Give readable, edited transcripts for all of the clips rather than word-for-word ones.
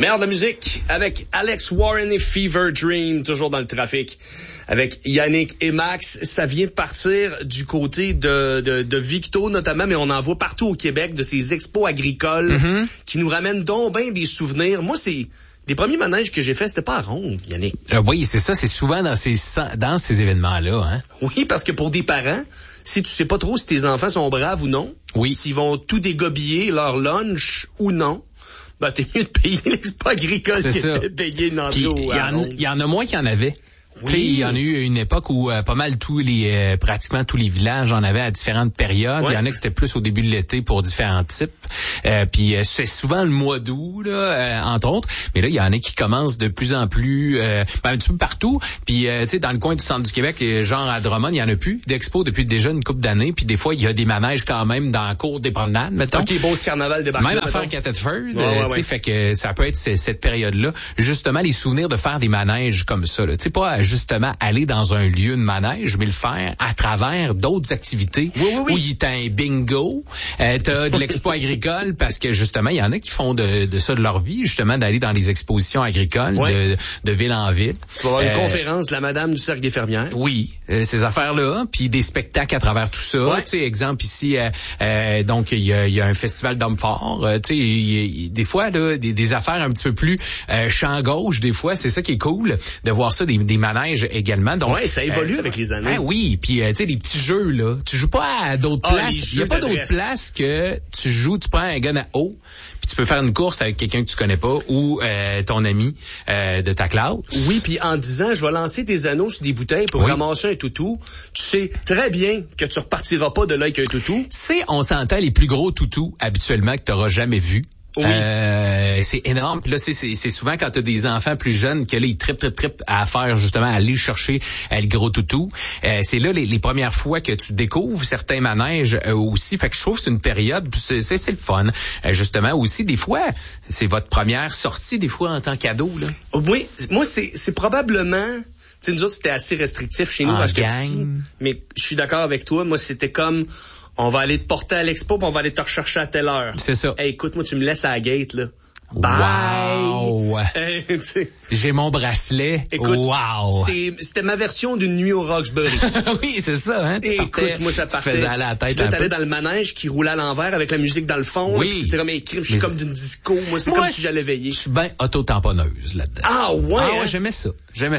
Meilleur de la musique avec Alex Warren et Fever Dream, toujours dans le trafic. Avec Yannick et Max, ça vient de partir du côté de Victo notamment, mais on en voit partout au Québec, de ces expos agricoles qui nous ramènent donc bien des souvenirs. Moi, c'est... Les premiers manèges que j'ai faits, c'était pas à Ronde, Yannick. Oui, c'est ça, c'est souvent dans ces événements-là, hein. Oui, parce que pour des parents, si tu sais pas trop si tes enfants sont braves ou non, s'ils vont tout dégobiller leur lunch ou non, ben t'es mieux de payer l'expo agricole que de payer une entrée au Ronde. Il y en a moins qu'il y en avait. Oui. Il y en a eu une époque où pas mal pratiquement tous les villages en avaient à différentes périodes. Il y en a qui c'était plus au début de l'été pour différents types. Puis c'est souvent le mois d'août, là, entre autres. Mais là, il y en a qui commencent de plus en plus un petit peu partout. Puis tu sais, dans le coin du centre du Québec, genre à Drummond, il y en a plus d'expo depuis déjà une couple d'années. Puis des fois, il y a des manèges quand même dans la cour des promenades, mettons. OK, beau ce carnaval des barrières. Même affaire qu'à Thetford. Tu sais, fait que ça peut être cette période-là. Justement, les souvenirs de faire des manèges comme ça, là. Tu sais, pas justement aller dans un lieu de manège, mais le faire à travers d'autres activités où il y a un bingo, t'as de l'expo agricole, parce que justement, il y en a qui font de ça de leur vie, justement, d'aller dans les expositions agricoles de ville en ville. Tu vas avoir une conférence de la madame du Cercle des fermières. Oui, ces affaires-là, puis des spectacles à travers tout ça. Tu sais, exemple ici, donc il y a un festival d'hommes forts. Tu sais, des fois là, des affaires un petit peu plus champ gauche, des fois, c'est ça qui est cool de voir ça, des manèges également. Donc, ça évolue avec les années. Oui, puis tu sais, les petits jeux, là, tu joues pas à d'autres places. Il y a pas d'autres places que tu prends un gun à eau, puis tu peux faire une course avec quelqu'un que tu connais pas ou ton ami de ta classe. Oui, puis en disant, je vais lancer des anneaux sur des bouteilles pour ramasser un toutou, tu sais très bien que tu repartiras pas de là avec un toutou. On s'entend les plus gros toutous habituellement que tu auras jamais vus. Oui. C'est énorme. Puis là, c'est souvent quand t'as des enfants plus jeunes que là, ils trippent à faire justement, aller chercher le gros toutou. C'est là les premières fois que tu découvres certains manèges aussi. Fait que je trouve que c'est une période, c'est le fun. Justement aussi, des fois, c'est votre première sortie, des fois, en tant qu'ado, là. Oui, moi, c'est probablement... Tu sais, nous autres, c'était assez restrictif chez nous quand j'étais petit. Mais je suis d'accord avec toi. Moi, c'était comme... On va aller te porter à l'expo, puis on va aller te rechercher à telle heure. C'est ça. Hey, écoute, moi, tu me laisses à la gate, là. Bye! Wow! J'ai mon bracelet. Écoute, wow! C'était ma version d'une nuit au Roxbury. Oui, c'est ça, hein? Écoute, moi, ça partait. Tu faisais aller à la tête. Puis là, t'allais dans le manège qui roulait à l'envers avec la musique dans le fond. Oui. T'es comme écrit, je suis comme d'une disco. Moi, c'est comme si j'allais veiller. Je suis bien auto-tamponneuse là-dedans. Ah ouais? Ah ouais, j'aimais ça.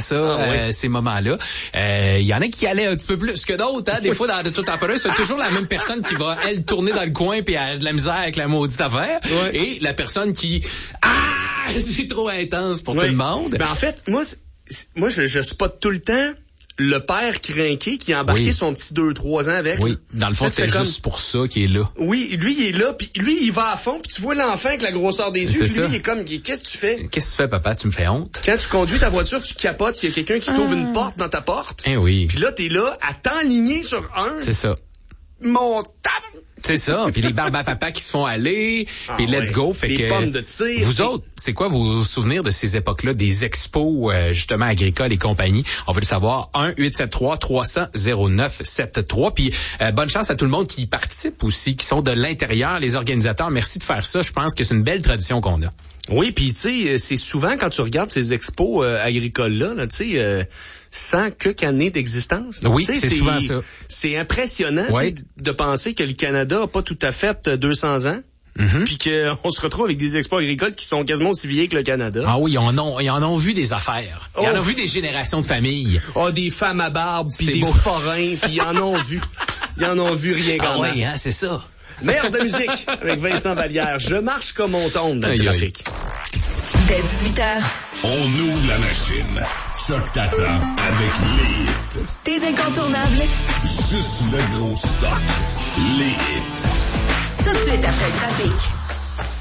Ces moments-là. Il y en a qui allaient un petit peu plus que d'autres, hein. Des fois, dans l'auto-tamponneuse, c'est toujours la même personne qui va, elle, tourner dans le coin puis elle a de la misère avec la maudite affaire. Ouais. Et la personne qui, c'est trop intense pour tout le monde. Ben, en fait, moi, je spot tout le temps le père crinqué qui a embarqué son petit 2-3 ans avec. Oui, dans le fond, c'est juste pour ça qu'il est là. Oui, lui, il est là, puis lui, il va à fond, puis tu vois l'enfant avec la grosseur des yeux, puis lui, il est comme, qu'est-ce que tu fais? Qu'est-ce que tu fais, papa? Tu me fais honte? Quand tu conduis ta voiture, tu capotes s'il y a quelqu'un qui t'ouvre une porte dans ta porte. Oui. Puis là, t'es là, à t'enligner sur un. C'est ça. Mon C'est ça. Puis les barbes à papa qui se font aller. Puis let's go. Fait les pommes de tir. Vous autres, c'est quoi vos souvenirs de ces époques-là, des expos, justement, agricoles et compagnie? On veut le savoir. 1-873-300-0973. Puis bonne chance à tout le monde qui y participe aussi, qui sont de l'intérieur, les organisateurs. Merci de faire ça. Je pense que c'est une belle tradition qu'on a. Oui, puis tu sais, c'est souvent quand tu regardes ces expos agricoles-là, tu sais, sans quelques années d'existence. Oui, c'est souvent ça. C'est impressionnant de penser que le Canada n'a pas tout à fait 200 ans. Puis qu'on se retrouve avec des expos agricoles qui sont quasiment aussi vieilles que le Canada. Ah oui, ils en ont vu des affaires. Ils en ont vu des générations de familles. Des femmes à barbe, puis des forains, puis ils en ont vu. Ils en ont vu rien qu'en oui, hein, c'est ça. Meilleur de musique avec Vincent Vallière. Je marche comme on tombe dans le trafic. Dès 18h. On ouvre la machine. Choc t'attend avec les hits. Tes incontournables. Juste le gros stock. Les hits. Tout de suite après le trafic.